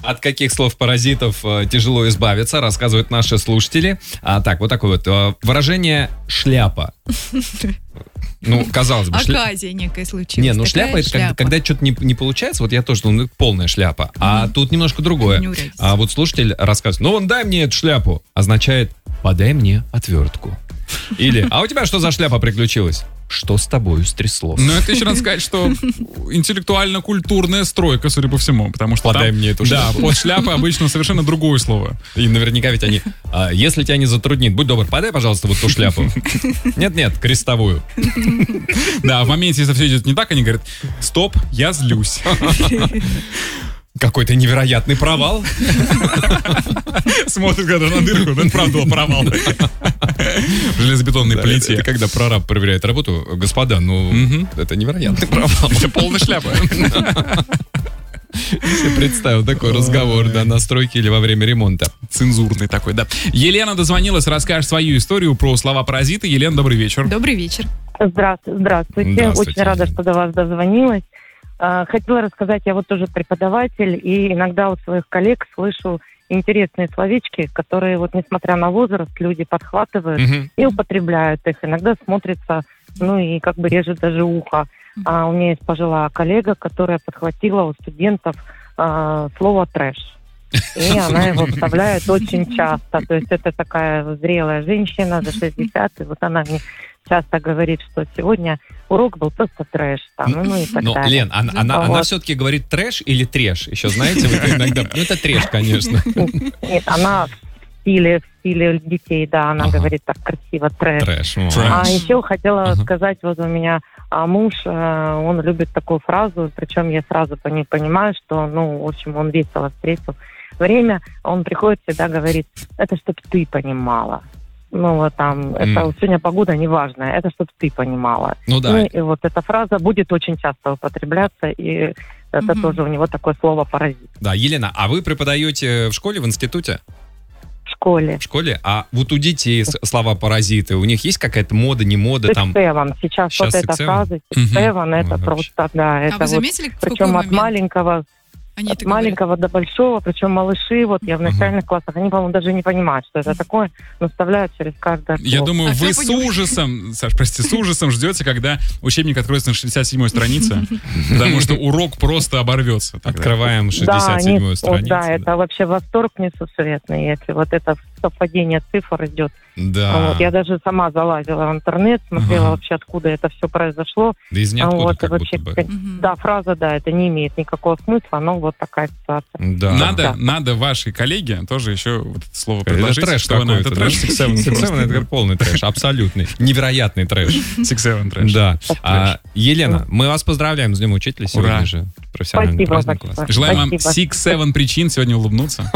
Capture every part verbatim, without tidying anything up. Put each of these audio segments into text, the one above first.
От каких слов-паразитов э, тяжело избавиться, рассказывают наши слушатели. А, так, вот такое вот э, выражение «шляпа». Ну, казалось бы... Шля... Оказия некая случилась. Не, ну шляпа это шляпа. Когда, когда что-то не, не получается, вот я тоже, ну, полная шляпа. Mm-hmm. А тут немножко другое. А вот слушатель рассказывает, ну, вон, дай мне эту шляпу. Означает, подай мне отвертку. Или, а у тебя что за шляпа приключилась? Что с тобою стряслось? Ну, это еще надо сказать, что интеллектуально-культурная стройка, судя по всему, потому что подай там, мне эту шляпу. Да, под шляпой обычно совершенно другое слово. И наверняка ведь они, а, если тебя не затруднит, будь добр, подай, пожалуйста, вот ту шляпу. Нет-нет, крестовую. Да, в моменте, если все идет не так, они говорят, стоп, я злюсь. Какой-то невероятный провал. Смотрит, когда на дырку, но это правда был провал. В железобетонной Да, плите. Это, это когда прораб проверяет работу. Господа, ну, угу. это невероятный провал. Это полная шляпа. Я представил такой разговор, да, на стройке или во время ремонта. Цензурный такой, да. Елена дозвонилась, расскажешь свою историю про слова-паразиты. Елена, добрый вечер. Добрый вечер. Здравствуйте. Здравствуйте. Здравствуйте. Очень рада, что до вас дозвонилась. Хотела рассказать, я вот тоже преподаватель, и иногда у своих коллег слышу интересные словечки, которые вот несмотря на возраст, люди подхватывают Мгм. и употребляют их. Иногда смотрится, ну и как бы режет даже ухо. А у меня есть пожилая коллега, которая подхватила у студентов а, слово «трэш». И она его вставляет очень часто. То есть это такая зрелая женщина за шестьдесят, и вот она мне часто говорит, что сегодня урок был просто трэш. Там, ну, ну и так Но, далее. Лен, она, она, Вот. она все-таки говорит трэш или треш? Еще знаете, вот иногда... Ну, это треш, конечно. Нет, она в стиле, в стиле детей, да, она Ага. говорит так красиво «трэш». Трэш. о. Трэш. А еще хотела Ага. сказать, вот у меня а, муж, э, он любит такую фразу, причем я сразу по ней понимаю, что, ну, в общем, он весело встретил время, он приходит всегда говорит, это чтоб ты понимала. Ну, вот там, это М. сегодня погода неважная, это чтоб ты понимала. Ну да. Ну, и вот эта фраза будет очень часто употребляться, и это Мгм. тоже у него такое слово «паразит» Да, Елена, а вы преподаете в школе, в институте? в школе. В школе? А вот у детей с- слова паразиты, у них есть какая-то мода, не мода там? Сикс-севен. Сейчас, Сейчас вот эта сикс-севен? фраза сикс-севен, это Ой, просто, да, это А вы вот, заметили, в какой причем от момент маленького, они от это говорят? маленького до большого, причем малыши, вот я в начальных классах, они, по-моему, даже не понимают, что это такое, но вставляют через каждое Я слово. думаю, А вы кто с понимает? ужасом, Саш, прости, с ужасом ждете, когда учебник откроется на шестьдесят седьмой странице, потому что урок просто оборвется. тогда. Открываем шестьдесят они- седьмую вот, страницу. да, это вообще восторг несусветный, если вот это совпадение цифр идет. Да. Вот, я даже сама залазила в интернет, смотрела Ага. вообще, откуда это все произошло. Да из ниоткуда вот, и как вообще, будто бы. Мгм. да, фраза, да, это не имеет никакого смысла, но вот такая ситуация. Да. Надо, Да. надо вашей коллеге тоже еще вот это слово Это предложить. трэш что она- какой-то, Это да? трэш сикс-севен. Сикс-севен это полный трэш, абсолютный. Невероятный трэш. сикс-севен трэш. Да. А, Елена, мы вас поздравляем с Днем Учителя сегодня Ура. же. Профессиональный Спасибо праздник у вас. большое. Желаем вам Спасибо. сикс-севен причин сегодня улыбнуться,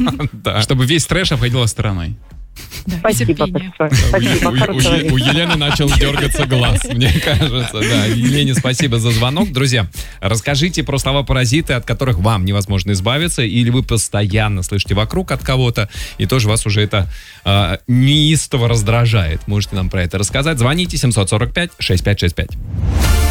Да. чтобы весь трэш обходила стороной. Да, Спасибо терпение. большое. У, Спасибо, у- у- хорошего у- у Елены начал дергаться глаз, мне кажется. Да. Елене спасибо за звонок. Друзья, расскажите про слова-паразиты, от которых вам невозможно избавиться, или вы постоянно слышите вокруг от кого-то, и тоже вас уже это э, неистово раздражает. Можете нам про это рассказать. Звоните семь сорок пять шестьдесят пять шестьдесят пять.